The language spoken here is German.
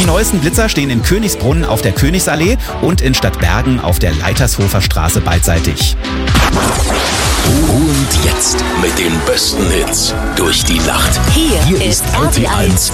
neuesten Blitzer stehen in Königsbrunn auf der Königsallee und in Stadtbergen auf der Leitershofer Straße beidseitig. Und jetzt mit den besten Hits durch die Nacht. Hier ist RTL